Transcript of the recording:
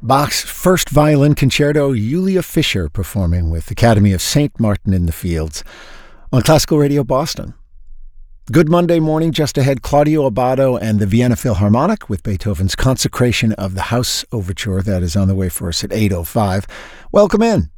Bach's first violin concerto, Julia Fischer performing with Academy of St. Martin in the Fields on Classical Radio Boston. Good Monday morning. Just ahead, Claudio Abbado and the Vienna Philharmonic with Beethoven's Consecration of the House Overture. That is on the way for us at 8:05. Welcome in.